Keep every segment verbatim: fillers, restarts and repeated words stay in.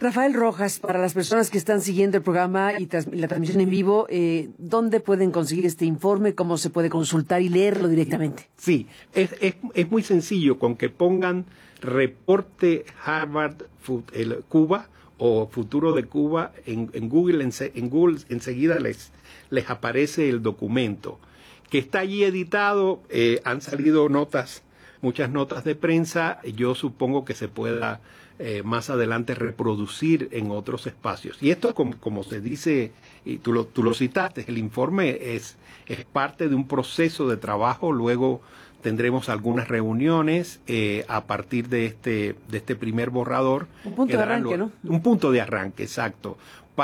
Rafael Rojas, para las personas que están siguiendo el programa y tras, la transmisión en vivo, eh, ¿dónde pueden conseguir este informe? ¿Cómo se puede consultar y leerlo directamente? Sí, es, es, es muy sencillo, con que pongan reporte Harvard el, Cuba o futuro de Cuba en, en Google, en, en Google enseguida les, les aparece el documento que está allí editado. Eh, han salido notas, muchas notas de prensa. Yo supongo que se pueda Eh, más adelante reproducir en otros espacios. Y esto, como, como se dice, y tú lo, tú lo citaste, el informe es, es parte de un proceso de trabajo. Luego tendremos algunas reuniones eh, a partir de este, de este primer borrador. Un punto de arranque, lo, ¿no? Un punto de arranque, exacto,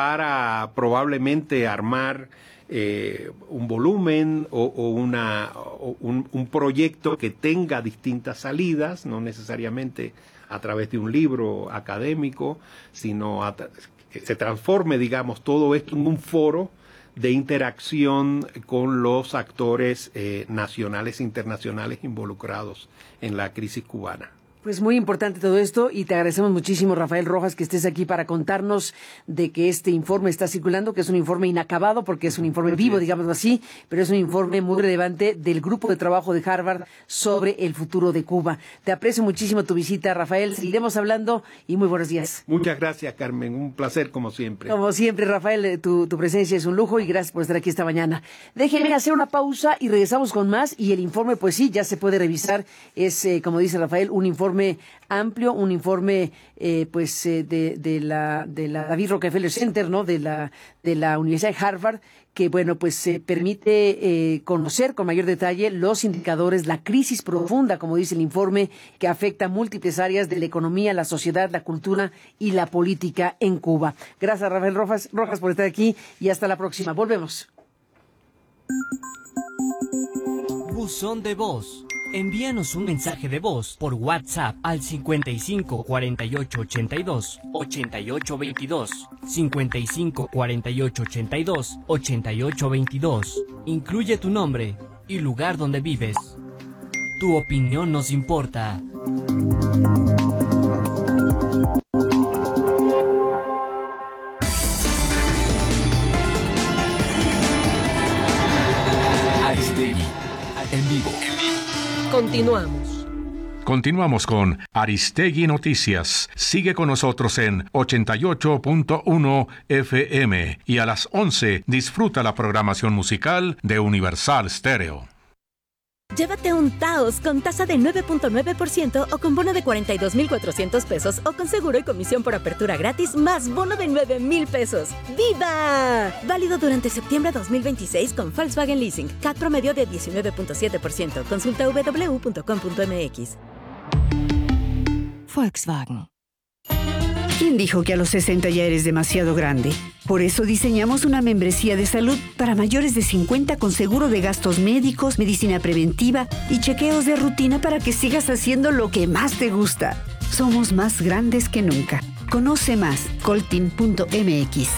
para probablemente armar eh, un volumen o, o, una, o un, un proyecto que tenga distintas salidas, no necesariamente a través de un libro académico, sino a, que se transforme, digamos, todo esto en un foro de interacción con los actores eh, nacionales e internacionales involucrados en la crisis cubana. Pues muy importante todo esto y te agradecemos muchísimo, Rafael Rojas, que estés aquí para contarnos de que este informe está circulando, que es un informe inacabado porque es un informe vivo, digámoslo así, pero es un informe muy relevante del grupo de trabajo de Harvard sobre el futuro de Cuba. Te aprecio muchísimo tu visita, Rafael. Seguiremos hablando y muy buenos días. Muchas gracias, Carmen. Un placer como siempre. Como siempre, Rafael, tu, tu presencia es un lujo y gracias por estar aquí esta mañana. Déjenme hacer una pausa y regresamos con más. Y el informe, pues sí, ya se puede revisar. Es, eh, como dice Rafael, un informe amplio, un informe eh, pues eh, de, de la de la David Rockefeller Center, ¿no? De la de la Universidad de Harvard, que bueno, pues se eh, permite eh, conocer con mayor detalle los indicadores, la crisis profunda, como dice el informe, que afecta a múltiples áreas de la economía, la sociedad, la cultura y la política en Cuba. Gracias, Rafael Rojas, Rojas por estar aquí y hasta la próxima. Volvemos. Buzón de voz. Envíanos un mensaje de voz por WhatsApp al cincuenta y cinco cuarenta y ocho ochenta y dos ochenta y ocho veintidós, cincuenta y cinco cuarenta y ocho ochenta y dos ochenta y ocho veintidós. Incluye tu nombre y lugar donde vives. Tu opinión nos importa. Aristegui, en vivo. Continuamos. Continuamos con Aristegui Noticias. Sigue con nosotros en ochenta y ocho punto uno F M y a las once disfruta la programación musical de Universal Stereo. Llévate un Taos con tasa de nueve punto nueve por ciento o con bono de cuarenta y dos mil cuatrocientos pesos o con seguro y comisión por apertura gratis más bono de nueve mil pesos. ¡Viva! Válido durante septiembre dos mil veintiséis con Volkswagen Leasing. C A T promedio de diecinueve punto siete por ciento. Consulta doble u doble u doble u punto com punto m x. Volkswagen. ¿Quién dijo que a los sesenta ya eres demasiado grande? Por eso diseñamos una membresía de salud para mayores de cincuenta con seguro de gastos médicos, medicina preventiva y chequeos de rutina para que sigas haciendo lo que más te gusta. Somos más grandes que nunca. Conoce más, coltin punto m x.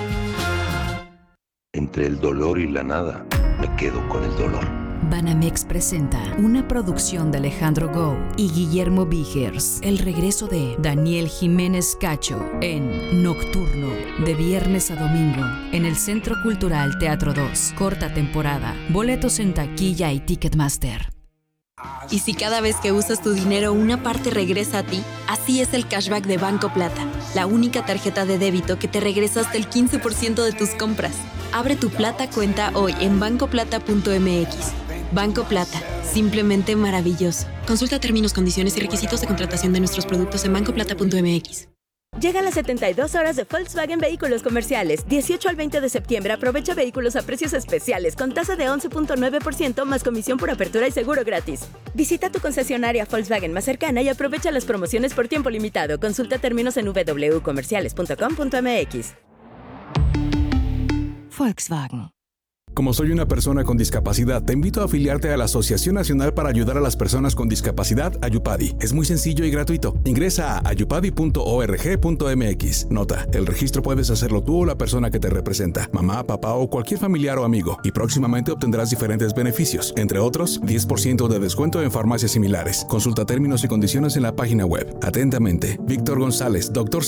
Entre el dolor y la nada, me quedo con el dolor. Banamex presenta una producción de Alejandro Gou y Guillermo Vigers, el regreso de Daniel Jiménez Cacho en Nocturno, de viernes a domingo, en el Centro Cultural Teatro dos, corta temporada, boletos en taquilla y Ticketmaster. Y si cada vez que usas tu dinero una parte regresa a ti, así es el cashback de Banco Plata, la única tarjeta de débito que te regresa hasta el quince por ciento de tus compras. Abre tu Plata cuenta hoy en banco plata punto m x. Banco Plata, simplemente maravilloso. Consulta términos, condiciones y requisitos de contratación de nuestros productos en banco plata punto m x. Llegan las setenta y dos horas de Volkswagen Vehículos Comerciales. dieciocho al veinte de septiembre aprovecha vehículos a precios especiales con tasa de once punto nueve por ciento más comisión por apertura y seguro gratis. Visita tu concesionaria Volkswagen más cercana y aprovecha las promociones por tiempo limitado. Consulta términos en w w w punto comerciales punto com punto m x. Volkswagen. Como soy una persona con discapacidad, te invito a afiliarte a la Asociación Nacional para Ayudar a las Personas con Discapacidad, Ayupadi. Es muy sencillo y gratuito. Ingresa a ayupadi punto org punto m x. Nota, el registro puedes hacerlo tú o la persona que te representa, mamá, papá o cualquier familiar o amigo, y próximamente obtendrás diferentes beneficios, entre otros, diez por ciento de descuento en farmacias similares. Consulta términos y condiciones en la página web. Atentamente, Víctor González, doctor